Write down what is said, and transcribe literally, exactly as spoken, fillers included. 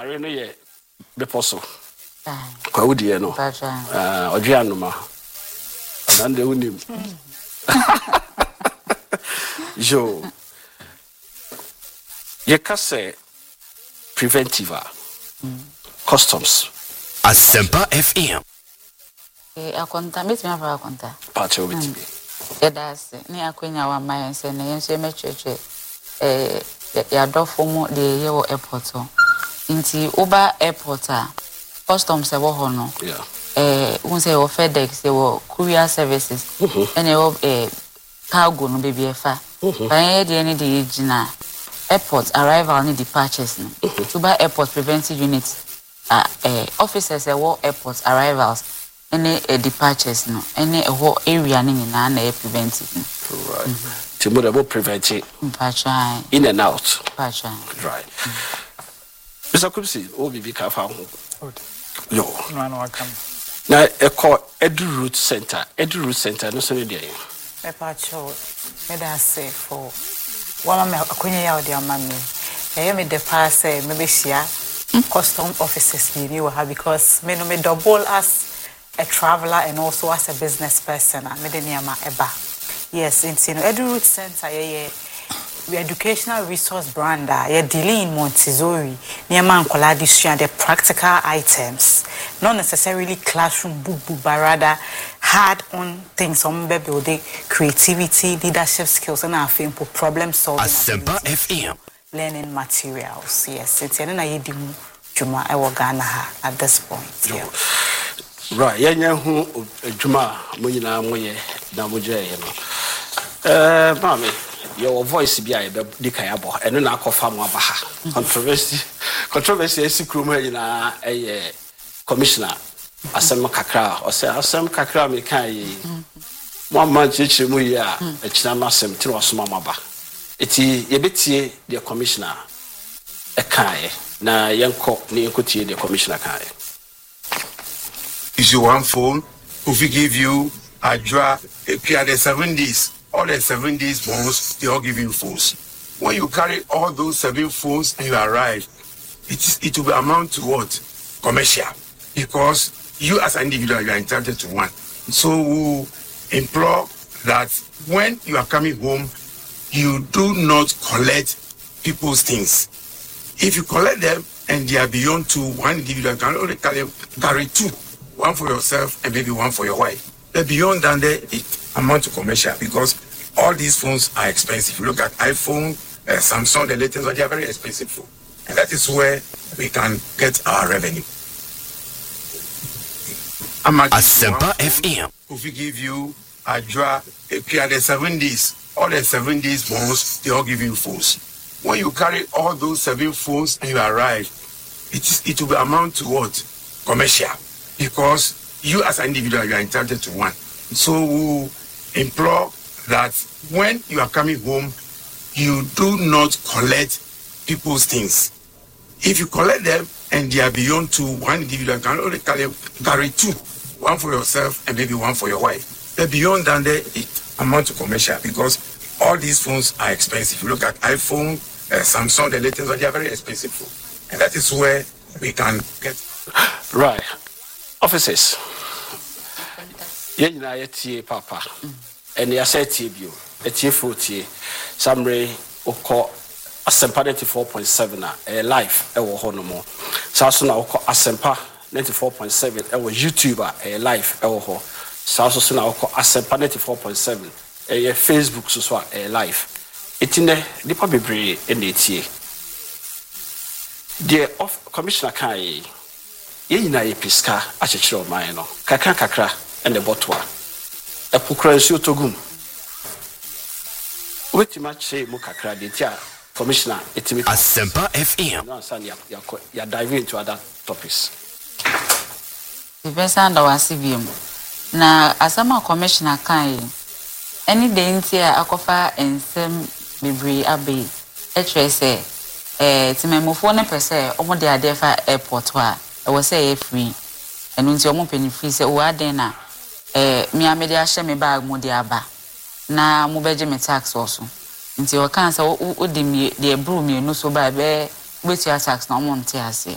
Are no ye be possible. Kwa wudi ye no. Ah, Odrianoma. Anande unim. Jo. Ye kase preventive customs. Asempa F M. Eh, akonta meti me fa akonta. Pacho witi. E da se ni akwenya wa mayen se ne yenso me twetwe eh ya dofo mu de ye wo airport ho. Nti oba airport a customs e wo ho no. Yeah. Eh un se wo FedEx, wo courier services. Ene wo eh cargo no be be fa. Ba ye de ni de gina airport arrival ni departures no. Oba airport preventive unit uh, eh officers e wo airport arrivals any uh, departures no any a whole area ni na na preventive no. Right. Timo de bo prevent it. In and out. Right. Mister Kupsi, o bibi ka fa ho. Yo. No no akam. Na e call Edu Root Center. Edu Root Center no so ne dey. Me pa cho. Me da say for one me akonya ya odi amami. E me de pa say me be shia custom officers ni we have because me no me double as a traveler and also as a business person. Me de niama eba. Yes, in you know, Edu Root Center, yeah, yeah, educational resource brand, yeah, dealing in Montessori, near man collage the practical items, not necessarily classroom book, book, but rather hard-on things on building creativity, leadership skills, and I think for problem solving. Asempa F M. Learning materials, yes, it's an I D Juma Ewagana at this point. Yeah. Right, yeah, yeah, who Juma, Munina, Moye, Namuja, you know. Uh, Mammy, your voice be a decayable, and then I call Farmer Baha. Controversy, controversy, is in a commissioner, Asam Kakra, or say Asam Kakra, me kai one month each muya, a chinamasem, two or smamaba. It's a bit the commissioner, a kai, na young cock, near Kuti, the commissioner kai. Is your one phone? If we give you a draw, clear the seven days, all the seven days phones, they all give you phones. When you carry all those seven phones and you arrive, it is it will amount to what? Commercial. Because you as an individual, you are entitled to one. So we implore that when you are coming home, you do not collect people's things. If you collect them and they are beyond two, one individual can only carry, carry two. One for yourself and maybe one for your wife. But beyond that, it amounts to commercial because all these phones are expensive. You look at iPhone, uh, Samsung, the latest one, they are very expensive phone. And that is where we can get our revenue. Asempa F M. If we give you a draw, clear the seven days, all the seven days phones, they all give you phones. When you carry all those seven phones and you arrive, it is it will amount to what? Commercial. Because you as an individual, you are entitled to one. So we implore that when you are coming home, you do not collect people's things. If you collect them and they are beyond two, one individual can only carry, carry two. One for yourself and maybe one for your wife. But beyond that, it amounts to commercial because all these phones are expensive. You look at iPhone, uh, Samsung, the latest one, they are very expensive phone. And that is where we can get. Right. Officers, Yenna Yetie Papa, and Yaseti Bu, Etie forty, Samre Oko Asempa ninety-four point seven, a life, Ewo Honomo, Sasuna Oko Asempa ninety-four point seven, Ewo YouTuber, a life, Ewo Ho, Sasuna Oko Asempa ninety-four point seven, a Facebook Suswa, a life. It's in the Nipa Bibri in the T. The off Commissioner Kai. Yina ye piska achechiro man no kakra kakra and the botwa e pokra nsu togum wetima che mu kakra de tia commissioner etimi Asempa F M no san ya ya dive into other topics the best and our C V M na asama commissioner kan any day ntia akofa ensem bebre abe e trese eh timemofo ne pese omo de ade fa airport wa I was say free and when you open free say o adena eh me amede ahye me bag mo de aba na mo beje me tax also nti o kan say o de me de bru me no so ba be betu tax na mo nte ase